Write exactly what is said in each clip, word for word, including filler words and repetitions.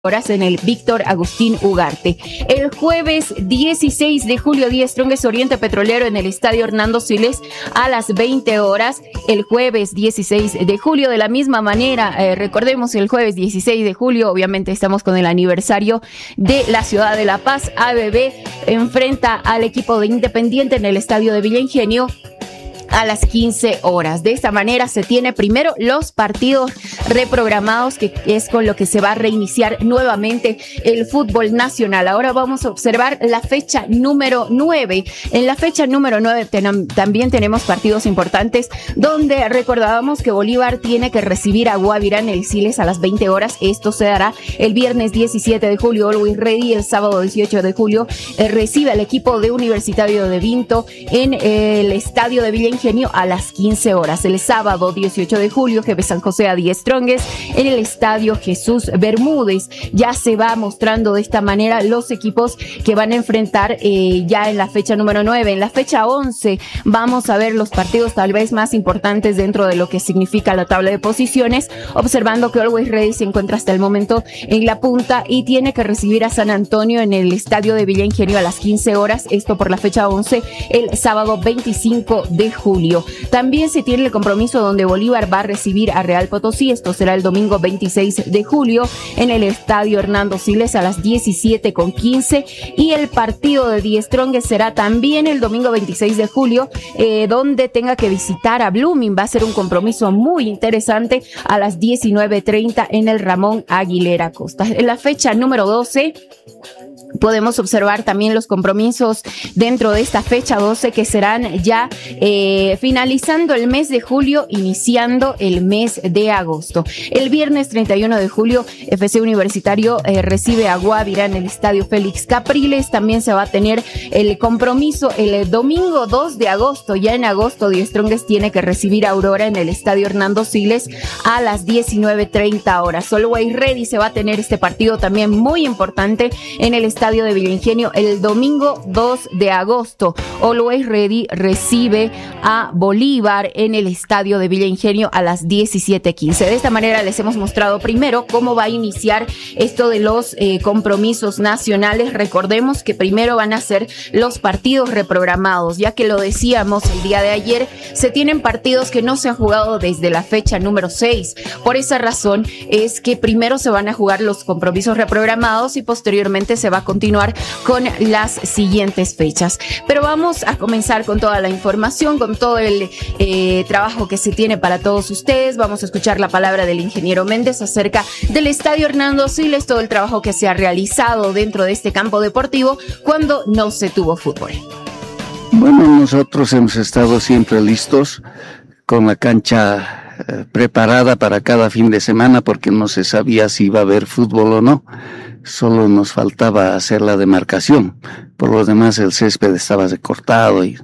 horas en el Víctor Agustín Ugarte. El jueves dieciséis de julio, Día Strongest Oriente Petrolero en el Estadio Hernando Siles a las veinte horas. El jueves dieciséis de julio, de la misma manera, eh, recordemos el jueves dieciséis de julio, obviamente estamos con el aniversario de la ciudad de La Paz. A B B enfrenta al equipo de Independiente en el Estadio de Villa Ingenio a las quince horas. De esta manera se tiene primero los partidos reprogramados, que es con lo que se va a reiniciar nuevamente el fútbol nacional. Ahora vamos a observar la fecha número nueve. En la fecha número nueve ten- también tenemos partidos importantes, donde recordábamos que Bolívar tiene que recibir a Guavirá en el Siles a las veinte horas. Esto se dará el viernes diecisiete de julio. Always Ready el sábado dieciocho de julio eh, recibe al equipo de Universitario de Vinto en eh, el Estadio de Villa Ingenio a las quince horas. El sábado dieciocho de julio, G B San José a Día Strongest en el Estadio Jesús Bermúdez. Ya se va mostrando de esta manera los equipos que van a enfrentar eh, ya en la fecha número nueve. En la fecha once vamos a ver los partidos tal vez más importantes dentro de lo que significa la tabla de posiciones, observando que Always Ready se encuentra hasta el momento en la punta y tiene que recibir a San Antonio en el Estadio de Villa Ingenio a las quince horas. Esto por la fecha once, el sábado veinticinco de julio. También se tiene el compromiso donde Bolívar va a recibir a Real Potosí. Esto será el domingo veintiséis de julio en el Estadio Hernando Siles a las diecisiete con quince. Y el partido de Die Strongest será también el domingo veintiséis de julio, eh, donde tenga que visitar a Blooming. Va a ser un compromiso muy interesante a las diecinueve treinta en el Ramón Aguilera Costa. En la fecha número doce, podemos observar también los compromisos dentro de esta fecha doce, que serán ya eh, finalizando el mes de julio, iniciando el mes de agosto. El viernes treinta y uno de julio, F C Universitario eh, recibe a Guavirá en el Estadio Félix Capriles. También se va a tener el compromiso el domingo dos de agosto. Ya en agosto, Die Strongest tiene que recibir a Aurora en el Estadio Hernando Siles a las diecinueve treinta horas. Always Ready se va a tener este partido también muy importante en el Estadio de Villa Ingenio el domingo dos de agosto. Always Ready recibe a Bolívar en el Estadio de Villa Ingenio a las diecisiete quince. De esta manera les hemos mostrado primero cómo va a iniciar esto de los eh, compromisos nacionales. Recordemos que primero van a ser los partidos reprogramados, ya que lo decíamos el día de ayer, se tienen partidos que no se han jugado desde la fecha número seis. Por esa razón es que primero se van a jugar los compromisos reprogramados y posteriormente se va a continuar con las siguientes fechas. Pero vamos a comenzar con toda la información, con todo el eh, trabajo que se tiene para todos ustedes. Vamos a escuchar la palabra del ingeniero Méndez acerca del Estadio Hernando Siles, todo el trabajo que se ha realizado dentro de este campo deportivo cuando no se tuvo fútbol. Bueno, nosotros hemos estado siempre listos con la cancha eh, preparada para cada fin de semana, porque no se sabía si iba a haber fútbol o no. Solo nos faltaba hacer la demarcación. Por lo demás, el césped estaba recortado y,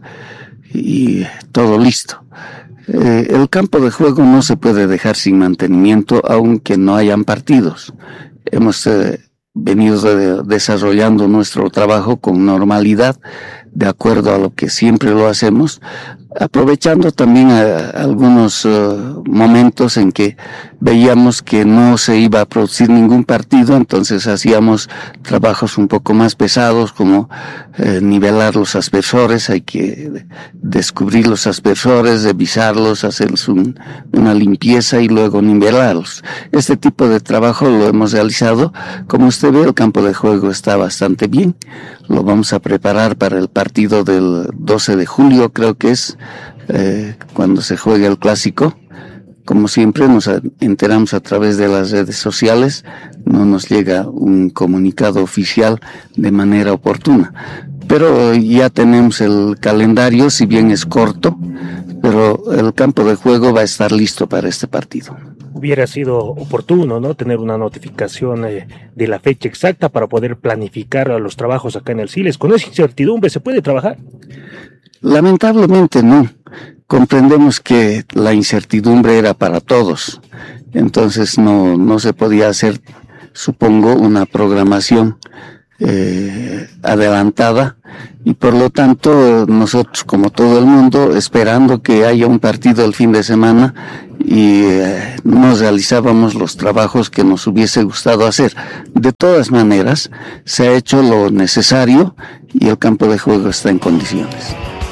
y todo listo. Eh, el campo de juego no se puede dejar sin mantenimiento, aunque no hayan partidos. Hemos eh, venido de, desarrollando nuestro trabajo con normalidad, de acuerdo a lo que siempre lo hacemos, aprovechando también a, a algunos uh, momentos en que veíamos que no se iba a producir ningún partido. Entonces hacíamos trabajos un poco más pesados, como eh, nivelar los aspersores. Hay que descubrir los aspersores, revisarlos, hacerles un, una limpieza y luego nivelarlos. Este tipo de trabajo lo hemos realizado. Como usted ve, el campo de juego está bastante bien. Lo vamos a preparar para el partido del doce de julio, creo que es, eh, cuando se juegue el clásico. Como siempre, nos enteramos a través de las redes sociales, no nos llega un comunicado oficial de manera oportuna. Pero ya tenemos el calendario, si bien es corto, pero el campo de juego va a estar listo para este partido. Hubiera sido oportuno, ¿no?, tener una notificación eh, de la fecha exacta para poder planificar los trabajos acá en el Siles. ¿Con esa incertidumbre se puede trabajar? Lamentablemente no. Comprendemos que la incertidumbre era para todos. Entonces no, no se podía hacer, supongo, una programación eh, adelantada, y por lo tanto nosotros, como todo el mundo, esperando que haya un partido el fin de semana, y eh, no realizábamos los trabajos que nos hubiese gustado hacer. De todas maneras, se ha hecho lo necesario y el campo de juego está en condiciones.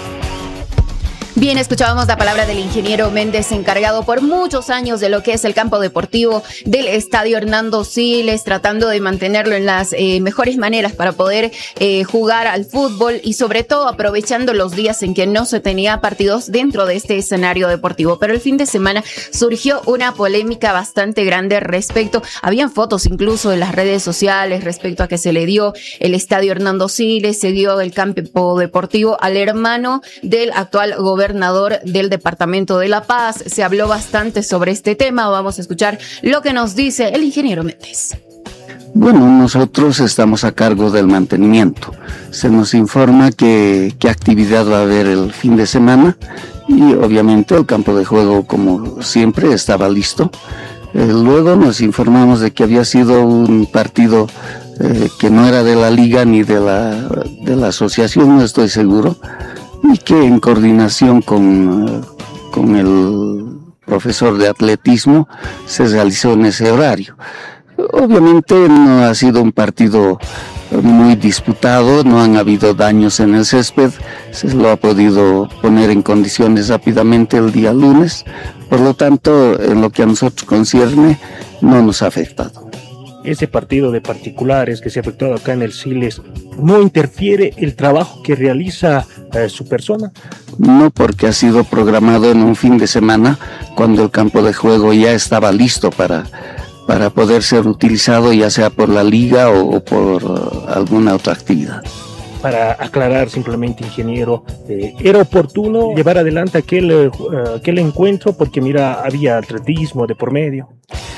Bien, escuchábamos la palabra del ingeniero Méndez, encargado por muchos años de lo que es el campo deportivo del Estadio Hernando Siles, tratando de mantenerlo en las eh, mejores maneras para poder eh, jugar al fútbol, y sobre todo aprovechando los días en que no se tenía partidos dentro de este escenario deportivo. Pero el fin de semana surgió una polémica bastante grande respecto, habían fotos incluso en las redes sociales respecto a que se le dio el Estadio Hernando Siles, se dio el campo deportivo al hermano del actual gobernador gobernador del departamento de La Paz. Se habló bastante sobre este tema. Vamos a escuchar lo que nos dice el ingeniero Méndez. Bueno, nosotros estamos a cargo del mantenimiento. Se nos informa que qué actividad va a haber el fin de semana, y obviamente el campo de juego, como siempre, estaba listo. Eh, luego nos informamos de que había sido un partido eh, que no era de la liga ni de la, de la asociación, no estoy seguro, y que en coordinación con, con el profesor de atletismo se realizó en ese horario. Obviamente no ha sido un partido muy disputado, no han habido daños en el césped, se lo ha podido poner en condiciones rápidamente el día lunes, por lo tanto, en lo que a nosotros concierne, no nos ha afectado. Ese partido de particulares que se ha efectuado acá en el Siles, ¿no interfiere el trabajo que realiza eh, su persona? No, porque ha sido programado en un fin de semana, cuando el campo de juego ya estaba listo para, para poder ser utilizado, ya sea por la liga o, o por uh, alguna otra actividad. Para aclarar simplemente, ingeniero, eh, ¿era oportuno llevar adelante aquel, eh, aquel encuentro? Porque mira, había atletismo de por medio.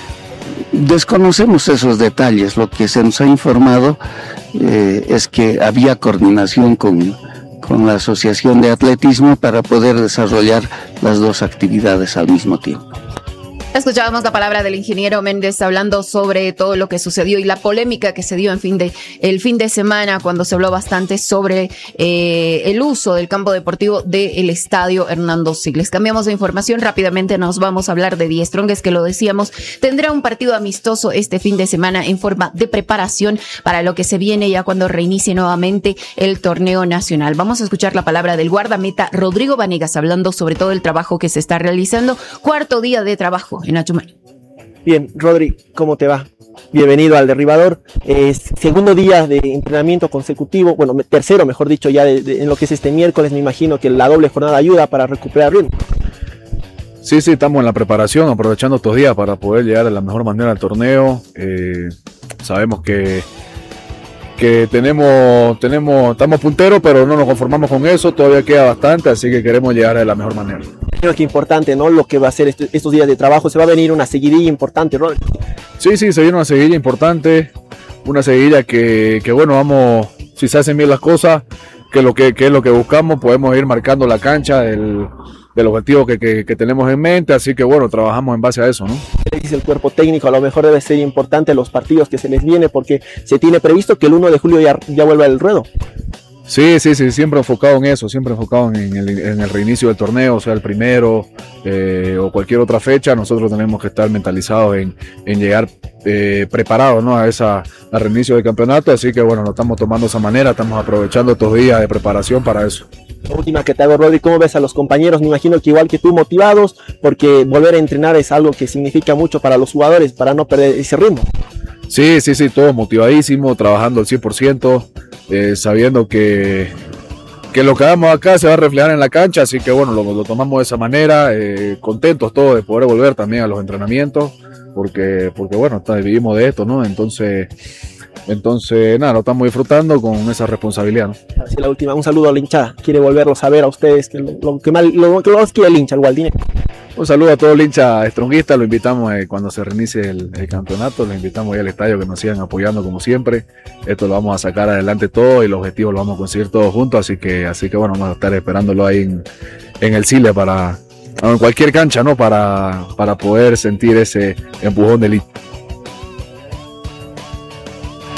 Desconocemos esos detalles. Lo que se nos ha informado eh, es que había coordinación con, con la Asociación de Atletismo para poder desarrollar las dos actividades al mismo tiempo. Escuchábamos la palabra del ingeniero Méndez hablando sobre todo lo que sucedió y la polémica que se dio en fin de, el fin de semana, cuando se habló bastante sobre eh, el uso del campo deportivo del Estadio Hernando Siles. Cambiamos de información, rápidamente nos vamos a hablar de The Strongest, que lo decíamos, tendrá un partido amistoso este fin de semana en forma de preparación para lo que se viene ya cuando reinicie nuevamente el torneo nacional. Vamos a escuchar la palabra del guardameta Rodrigo Vanegas hablando sobre todo el trabajo que se está realizando, cuarto día de trabajo en Achumani. Bien, Rodri, ¿cómo te va? Bienvenido al Derribador. Eh, segundo día de entrenamiento consecutivo, bueno, tercero, mejor dicho, ya de, de, en lo que es este miércoles. Me imagino que la doble jornada ayuda para recuperar ritmo. Sí, sí, estamos en la preparación, aprovechando estos días para poder llegar de la mejor manera al torneo. Eh, sabemos que que tenemos, tenemos, estamos punteros, pero no nos conformamos con eso, todavía queda bastante, así que queremos llegar de la mejor manera. Creo que importante, ¿no? Lo que va a ser este, estos días de trabajo, se va a venir una seguidilla importante, Rodri. Sí, sí, se viene una seguidilla importante, una seguidilla que, que bueno, vamos, si se hacen bien las cosas, que lo que, que es lo que buscamos, podemos ir marcando la cancha del, del objetivo que, que, que tenemos en mente, así que bueno, trabajamos en base a eso, ¿no? Dice el cuerpo técnico, a lo mejor debe ser importante los partidos que se les viene, porque se tiene previsto que el uno de julio ya, ya vuelva el ruedo. Sí, sí, sí, siempre enfocado en eso, siempre enfocado en el, en el reinicio del torneo, o sea, el primero eh, o cualquier otra fecha. Nosotros tenemos que estar mentalizados en, en llegar eh, preparados, ¿no? a esa al reinicio del campeonato, así que bueno, lo estamos tomando de esa manera, estamos aprovechando estos días de preparación para eso. La última que te hago, Rodri, ¿cómo ves a los compañeros? Me imagino que igual que tú, motivados, porque volver a entrenar es algo que significa mucho para los jugadores, para no perder ese ritmo. Sí, sí, sí, todo motivadísimo, trabajando al cien por ciento, eh, sabiendo que, que lo que hagamos acá se va a reflejar en la cancha, así que bueno, lo, lo tomamos de esa manera, eh, contentos todos de poder volver también a los entrenamientos, porque, porque bueno, está, vivimos de esto, ¿no? Entonces, entonces nada, lo estamos disfrutando con esa responsabilidad, ¿no? Así la última, un saludo a la hinchada, quiere volverlos a ver a ustedes, que lo, lo que más lo que más quiere el hincha, el Gualdine. Un saludo a todo el hincha stronguista, lo invitamos eh, cuando se reinicie el, el campeonato, lo invitamos ahí al estadio, que nos sigan apoyando como siempre. Esto lo vamos a sacar adelante todo y el objetivo lo vamos a conseguir todos juntos, así que así que bueno, vamos a estar esperándolo ahí en, en el Siles para, en cualquier cancha, ¿no? Para, para poder sentir ese empujón del hincha. Bien,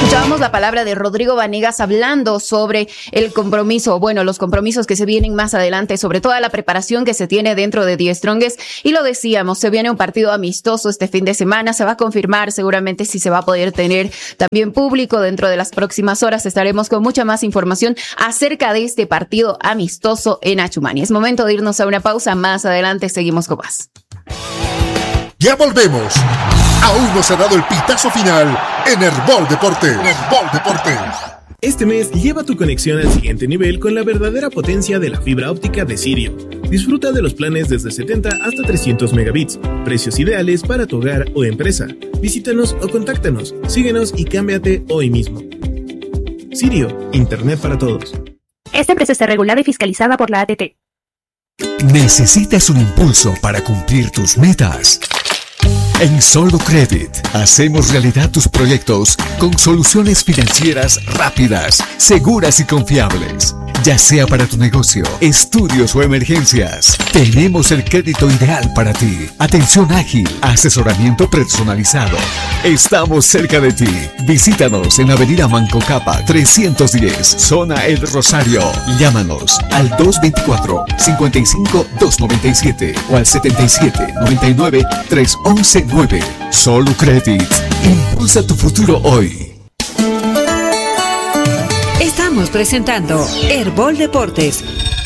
Escuchábamos la palabra de Rodrigo Vanegas hablando sobre el compromiso, bueno, los compromisos que se vienen más adelante, sobre toda la preparación que se tiene dentro de The Strongest. Y lo decíamos, se viene un partido amistoso este fin de semana, se va a confirmar seguramente si se va a poder tener también público dentro de las próximas horas. Estaremos con mucha más información acerca de este partido amistoso en Achumani. Es momento de irnos a una pausa, más adelante seguimos con más. Ya volvemos. Aún no se ha dado el pitazo final en Herbol Deportes. Herbol Deportes. Este mes lleva tu conexión al siguiente nivel con la verdadera potencia de la fibra óptica de Sirio. Disfruta de los planes desde setenta hasta trescientos megabits. Precios ideales para tu hogar o empresa. Visítanos o contáctanos. Síguenos y cámbiate hoy mismo. Sirio, Internet para todos. Esta empresa está regulada y fiscalizada por la A T T. ¿Necesitas un impulso para cumplir tus metas? En Solo Credit hacemos realidad tus proyectos con soluciones financieras rápidas, seguras y confiables. Ya sea para tu negocio, estudios o emergencias, tenemos el crédito ideal para ti. Atención ágil, asesoramiento personalizado. Estamos cerca de ti. Visítanos en Avenida Manco Capa trescientos diez, Zona El Rosario. Llámanos al dos veinticuatro, cincuenta y cinco, doscientos noventa y siete o al setenta y siete, noventa y nueve, trescientos once nueve. Solo Credit. Impulsa tu futuro hoy. Estamos presentando Herbol Deportes.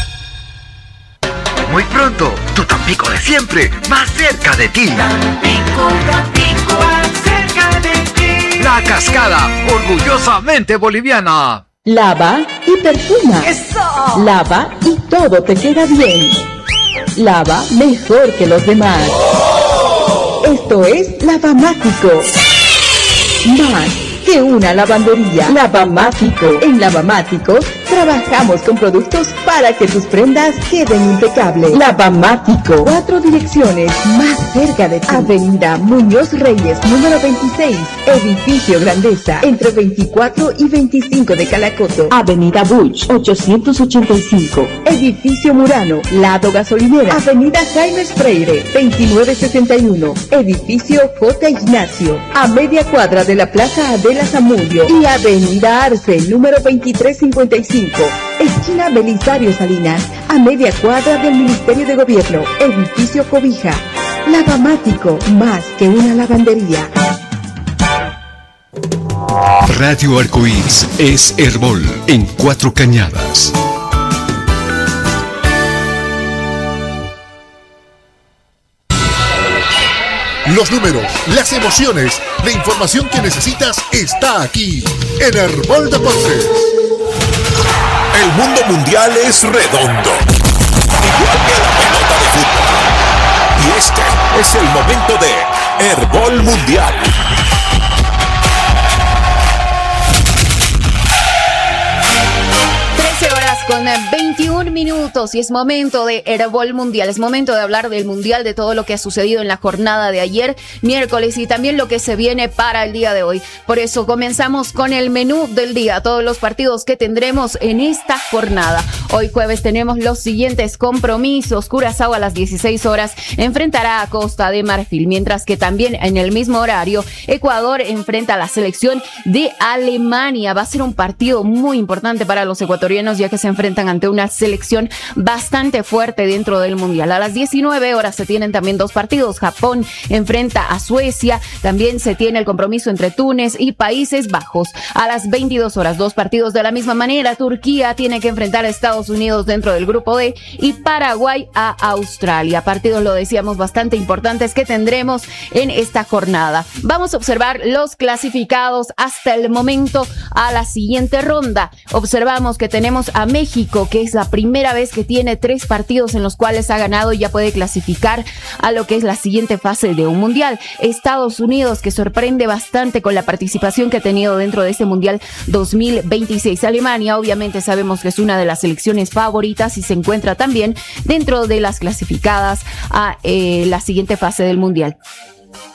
Muy pronto, tu Tampico de siempre, más cerca de ti. Tampico, Tampico, más cerca de ti. La Cascada, orgullosamente boliviana. Lava y perfuma. ¡Eso! Lava y todo te queda bien. Lava mejor que los demás. Oh. Esto es Lavamático. Más que una lavandería. Lavamático. En Lavamáticos trabajamos con productos para que tus prendas queden impecables. Lavamático. Cuatro direcciones más cerca de ti. Avenida Muñoz Reyes, número veintiséis. Edificio Grandeza, entre veinticuatro y veinticinco de Calacoto. Avenida Buch, ochocientos ochenta y cinco. Edificio Murano, lado gasolinera. Avenida Jaime Freire, veintinueve sesenta y uno. Edificio J. Ignacio, a media cuadra de la Plaza Adela Zamudio. Y Avenida Arce, número veintitrés cincuenta y cinco. Esquina Belisario Salinas, a media cuadra del Ministerio de Gobierno. Edificio Cobija. Lavamático, más que una lavandería. Radio Arcoíris es Herbol en Cuatro Cañadas. Los números, las emociones, la información que necesitas está aquí en Herbol Deportes. El mundo mundial es redondo, igual que la pelota de fútbol. Y este es el momento de Herbol Mundial. Con veintiún minutos y es momento de Herbol Mundial, es momento de hablar del Mundial, de todo lo que ha sucedido en la jornada de ayer, miércoles, y también lo que se viene para el día de hoy. Por eso comenzamos con el menú del día, todos los partidos que tendremos en esta jornada. Hoy jueves tenemos los siguientes compromisos. Curazao a las dieciséis horas enfrentará a Costa de Marfil, mientras que también en el mismo horario Ecuador enfrenta a la selección de Alemania. Va a ser un partido muy importante para los ecuatorianos, ya que se enfrentan ante una selección bastante fuerte dentro del Mundial. A las diecinueve horas se tienen también dos partidos. Japón enfrenta a Suecia. También se tiene el compromiso entre Túnez y Países Bajos. A las veintidós horas, dos partidos de la misma manera. Turquía tiene que enfrentar a Estados Unidos dentro del grupo D y Paraguay a Australia. Partidos, lo decíamos, bastante importantes que tendremos en esta jornada. Vamos a observar los clasificados hasta el momento a la siguiente ronda. Observamos que tenemos a México, que es la primera vez que tiene tres partidos en los cuales ha ganado y ya puede clasificar a lo que es la siguiente fase de un mundial. Estados Unidos, que sorprende bastante con la participación que ha tenido dentro de este mundial dos mil veintiséis. Alemania, obviamente sabemos que es una de las selecciones favoritas y se encuentra también dentro de las clasificadas a eh, la siguiente fase del mundial.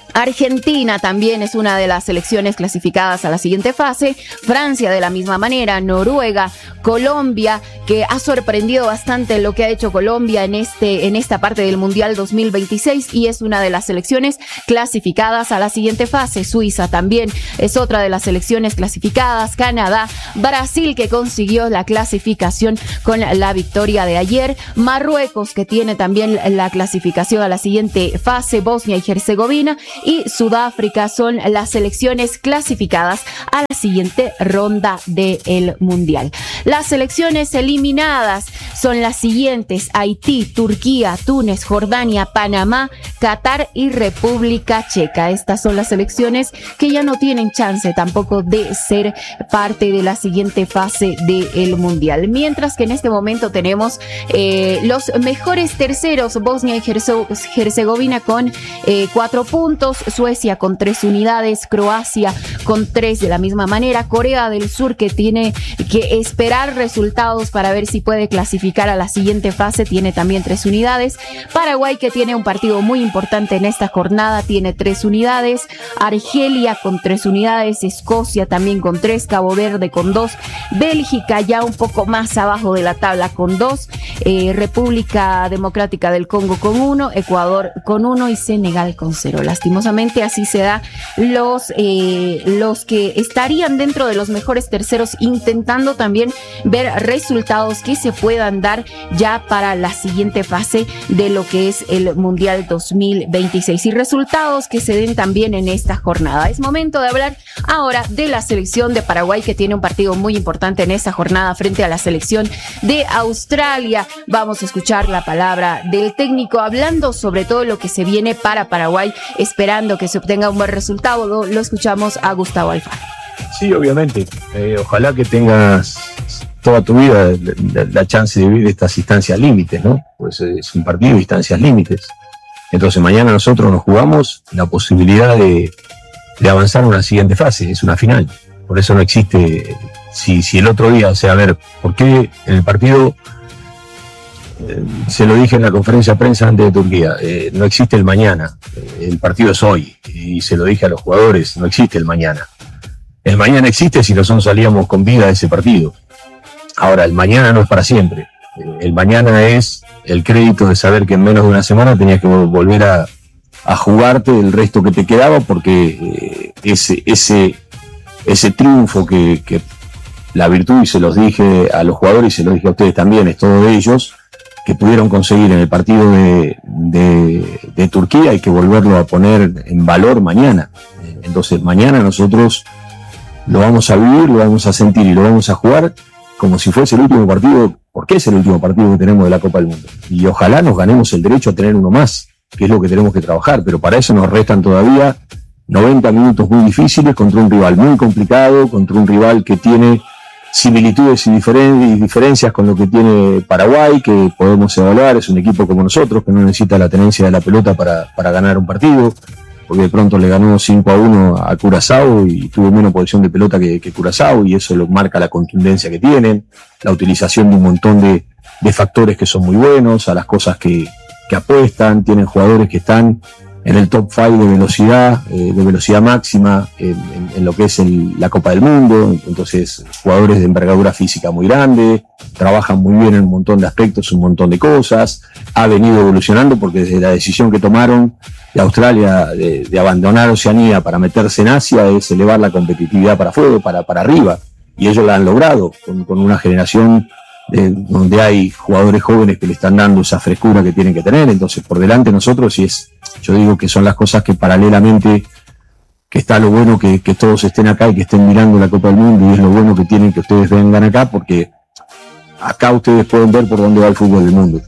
Argentina también es una de las selecciones clasificadas a la siguiente fase, Francia de la misma manera, Noruega, Colombia, que ha sorprendido bastante lo que ha hecho Colombia en este en esta parte del Mundial dos mil veintiséis y es una de las selecciones clasificadas a la siguiente fase. Suiza también es otra de las selecciones clasificadas, Canadá, Brasil, que consiguió la clasificación con la victoria de ayer, Marruecos, que tiene también la clasificación a la siguiente fase, Bosnia y Herzegovina, y Sudáfrica son las selecciones clasificadas a la siguiente ronda del Mundial. Las selecciones eliminadas son las siguientes: Haití, Turquía, Túnez, Jordania, Panamá, Qatar y República Checa. Estas son las selecciones que ya no tienen chance tampoco de ser parte de la siguiente fase del Mundial. Mientras que en este momento tenemos eh, los mejores terceros, Bosnia y Herzegovina con eh, cuatro puntos, Suecia con tres unidades, Croacia con tres de la misma manera, Corea del Sur, que tiene que esperar resultados para ver si puede clasificar a la siguiente fase, tiene también tres unidades, Paraguay, que tiene un partido muy importante en esta jornada, tiene tres unidades, Argelia con tres unidades, Escocia también con tres, Cabo Verde con dos, Bélgica ya un poco más abajo de la tabla con dos, eh, República Democrática del Congo con uno, Ecuador con uno y Senegal con cero. Lastimosamente así se da los, eh, los que estarían dentro de los mejores terceros, intentando también ver resultados que se puedan dar ya para la siguiente fase de lo que es el Mundial dos mil veintiséis y resultados que se den también en esta jornada. Es momento de hablar ahora de la selección de Paraguay, que tiene un partido muy importante en esta jornada frente a la selección de Australia. Vamos a escuchar la palabra del técnico hablando sobre todo lo que se viene para Paraguay, esperando que se obtenga un buen resultado. Lo, lo escuchamos a Gustavo Alfaro. Sí, obviamente. Eh, ojalá que tengas toda tu vida la, la chance de vivir estas instancias límites, ¿no? Pues es un partido de instancias límites. Entonces mañana nosotros nos jugamos la posibilidad de, de avanzar a una siguiente fase, es una final. Por eso no existe, si, si el otro día, o sea, a ver, ¿por qué en el partido, eh, se lo dije en la conferencia de prensa antes de Turquía, eh, no existe el mañana, el partido es hoy, y se lo dije a los jugadores, no existe el mañana. El mañana existe si nosotros salíamos con vida de ese partido. Ahora, el mañana no es para siempre. El mañana es el crédito de saber que en menos de una semana tenías que volver a, a jugarte el resto que te quedaba, porque eh, ese, ese, ese triunfo que, que la virtud, y se los dije a los jugadores y se los dije a ustedes también, es todo de ellos, que pudieron conseguir en el partido de, de, de Turquía, hay que volverlo a poner en valor mañana. Entonces mañana nosotros lo vamos a vivir, lo vamos a sentir y lo vamos a jugar como si fuese el último partido, porque es el último partido que tenemos de la Copa del Mundo. Y ojalá nos ganemos el derecho a tener uno más, que es lo que tenemos que trabajar, pero para eso nos restan todavía noventa minutos muy difíciles contra un rival muy complicado, contra un rival que tiene similitudes y, diferen- y diferencias con lo que tiene Paraguay, que podemos evaluar. Es un equipo como nosotros, que no necesita la tenencia de la pelota para, para ganar un partido, porque de pronto le ganó cinco a uno a Curazao y tuvo menos posesión de pelota que, que Curazao, y eso lo marca la contundencia que tienen, la utilización de un montón de, de factores que son muy buenos, a las cosas que, que apuestan. Tienen jugadores que están en el top cinco de velocidad, eh, de velocidad máxima en, en, en lo que es el, la Copa del Mundo. Entonces, jugadores de envergadura física muy grande, trabajan muy bien en un montón de aspectos, un montón de cosas. Ha venido evolucionando porque desde la decisión que tomaron de Australia de, de abandonar Oceanía para meterse en Asia es elevar la competitividad para afuera, para, para arriba, y ellos la han logrado con, con una generación de, donde hay jugadores jóvenes que le están dando esa frescura que tienen que tener. Entonces por delante nosotros, y es, yo digo que son las cosas que paralelamente, que está lo bueno que, que todos estén acá y que estén mirando la Copa del Mundo, y es lo bueno que tienen que ustedes vengan acá, porque acá ustedes pueden ver por dónde va el fútbol del mundo.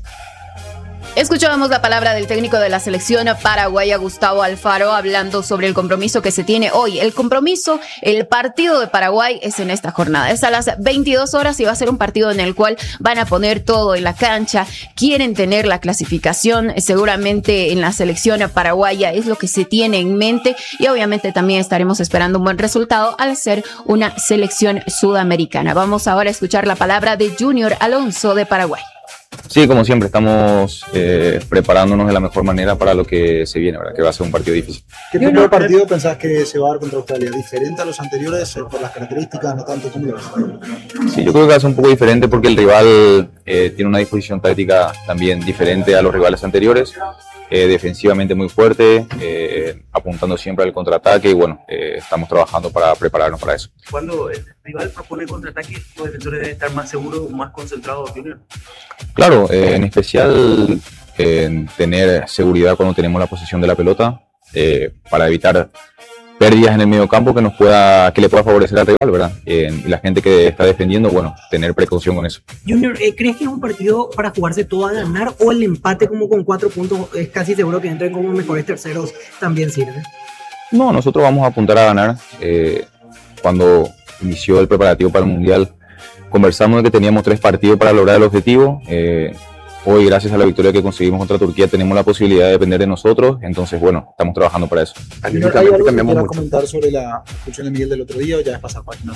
Escuchábamos la palabra del técnico de la selección paraguaya, Gustavo Alfaro, hablando sobre el compromiso que se tiene hoy. El compromiso, el partido de Paraguay es en esta jornada. Es a las veintidós horas y va a ser un partido en el cual van a poner todo en la cancha. Quieren tener la clasificación, seguramente en la selección paraguaya es lo que se tiene en mente, y obviamente también estaremos esperando un buen resultado al ser una selección sudamericana. Vamos ahora a escuchar la palabra de Junior Alonso de Paraguay. Sí, como siempre, estamos eh, preparándonos de la mejor manera para lo que se viene, ¿verdad? Que va a ser un partido difícil. ¿Qué tipo de partido pensás que se va a dar contra Australia? ¿Diferente a los anteriores eh, por las características, no tanto como los? Sí, yo creo que va a ser un poco diferente porque el rival eh, tiene una disposición táctica también diferente a los rivales anteriores. Eh, defensivamente muy fuerte, eh, apuntando siempre al contraataque y bueno, eh, estamos trabajando para prepararnos para eso. Cuando el rival propone contraataque, los defensores deben estar más seguros, más concentrados, Junior. Claro, eh, en especial eh, tener seguridad cuando tenemos la posesión de la pelota eh, para evitar pérdidas en el medio campo que nos pueda, que le pueda favorecer al rival, ¿verdad? Eh, y la gente que está defendiendo, bueno, tener precaución con eso. Junior, eh, ¿crees que es un partido para jugarse todo a ganar o el empate como con cuatro puntos es casi seguro que entren como mejores terceros también sirve? No, nosotros vamos a apuntar a ganar. Eh, cuando inició el preparativo para el Mundial, conversamos de que teníamos tres partidos para lograr el objetivo. Eh, Hoy, gracias a la victoria que conseguimos contra Turquía, tenemos la posibilidad de depender de nosotros. Entonces, bueno, estamos trabajando para eso. ¿Hay algo que quieras comentar sobre la expulsión de Miguel del otro día o ya es pasar página?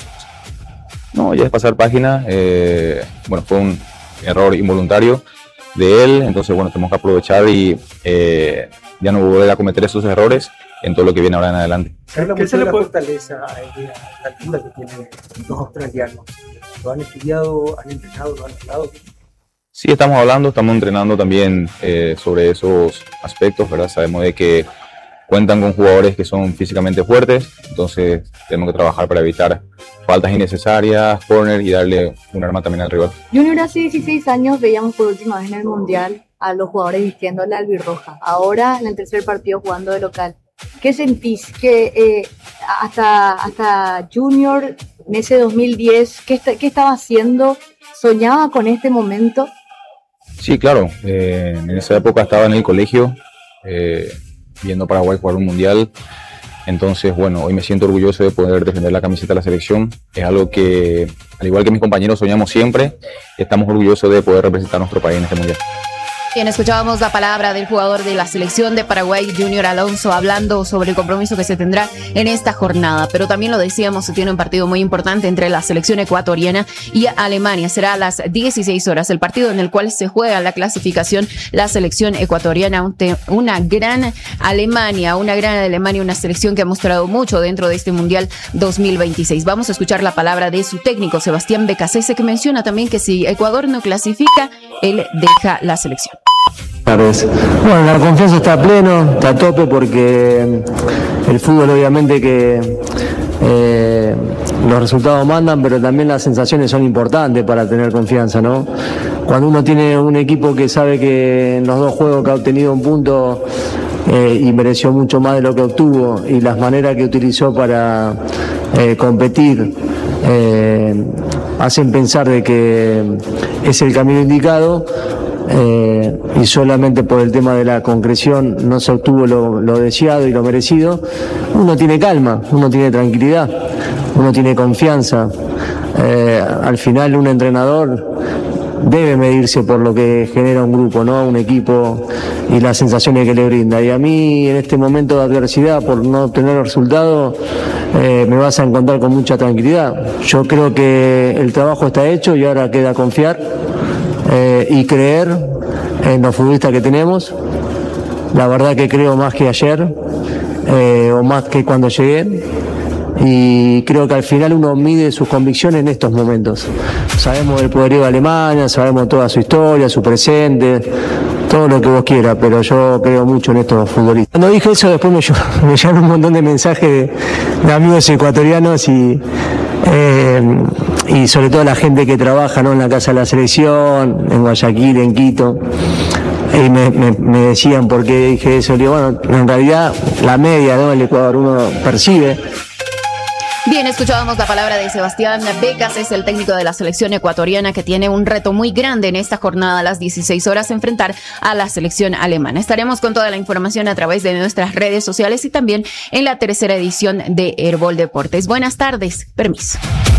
No, ya es pasar página. Eh, bueno, fue un error involuntario de él. Entonces, bueno, tenemos que aprovechar y eh, ya no volver a cometer esos errores en todo lo que viene ahora en adelante. ¿Qué se le fortaleza a la altura que tienen los australianos? ¿Lo han estudiado, han entrenado, lo han hablado? Sí, estamos hablando, estamos entrenando también eh, sobre esos aspectos, ¿verdad? Sabemos de que cuentan con jugadores que son físicamente fuertes, entonces tenemos que trabajar para evitar faltas innecesarias, corner y darle un arma también al rival. Junior, hace dieciséis años veíamos por última vez en el Mundial a los jugadores vistiendo la albirroja, ahora en el tercer partido jugando de local. ¿Qué sentís? Que eh, hasta, hasta Junior en ese dos mil diez, ¿qué, está, ¿qué estaba haciendo? ¿Soñaba con este momento? Sí, claro. Eh, en esa época estaba en el colegio eh, viendo Paraguay jugar un mundial. Entonces, bueno, hoy me siento orgulloso de poder defender la camiseta de la selección. Es algo que, al igual que mis compañeros, soñamos siempre. Estamos orgullosos de poder representar a nuestro país en este mundial. Bien, escuchábamos la palabra del jugador de la selección de Paraguay, Junior Alonso, hablando sobre el compromiso que se tendrá en esta jornada. Pero también lo decíamos, se tiene un partido muy importante entre la selección ecuatoriana y Alemania. Será a las dieciséis horas el partido en el cual se juega la clasificación, la selección ecuatoriana, una gran Alemania, una gran Alemania, una selección que ha mostrado mucho dentro de este Mundial dos mil veintiséis. Vamos a escuchar la palabra de su técnico, Sebastián Becasese, que menciona también que si Ecuador no clasifica, él deja la selección. Bueno, la confianza está a pleno, está a tope porque el fútbol obviamente que eh, los resultados mandan, pero también las sensaciones son importantes para tener confianza, ¿no? Cuando uno tiene un equipo que sabe que en los dos juegos que ha obtenido un punto eh, y mereció mucho más de lo que obtuvo y las maneras que utilizó para eh, competir eh, hacen pensar de que es el camino indicado. Eh, y solamente por el tema de la concreción no se obtuvo lo, lo deseado y lo merecido, uno tiene calma, uno tiene tranquilidad, uno tiene confianza. Eh, al final un entrenador debe medirse por lo que genera un grupo, ¿no? Un equipo y las sensaciones que le brinda. Y a mí en este momento de adversidad, por no obtener resultados, eh, me vas a encontrar con mucha tranquilidad. Yo creo que el trabajo está hecho y ahora queda confiar Eh, y creer en los futbolistas que tenemos. La verdad que creo más que ayer eh, o más que cuando llegué, y creo que al final uno mide sus convicciones en estos momentos. Sabemos el poderío de Alemania, sabemos toda su historia, su presente, todo lo que vos quieras, pero yo creo mucho en estos futbolistas. Cuando dije eso, después me, me llegaron un montón de mensajes de, de amigos ecuatorianos y Eh, y sobre todo la gente que trabaja, ¿no?, en la Casa de la Selección, en Guayaquil, en Quito, y me, me, me decían por qué dije eso. Le digo, bueno, en realidad la media, ¿no?, el Ecuador uno percibe. Bien, escuchábamos la palabra de Sebastián Becas, es el técnico de la selección ecuatoriana que tiene un reto muy grande en esta jornada a las dieciséis horas, enfrentar a la selección alemana. Estaremos con toda la información a través de nuestras redes sociales y también en la tercera edición de Herbol Deportes. Buenas tardes, permiso.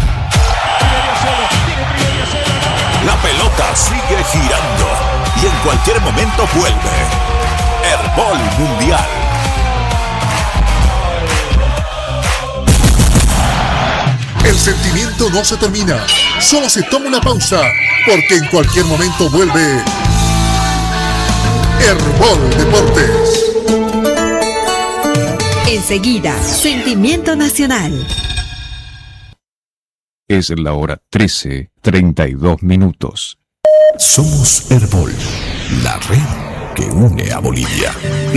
La pelota sigue girando y en cualquier momento vuelve. Herbol Mundial. El El sentimiento no se termina, solo se toma una pausa, porque en cualquier momento vuelve Herbol Deportes. Enseguida, Sentimiento Nacional. Es la hora trece, treinta y dos minutos. Somos Herbol, la red que une a Bolivia.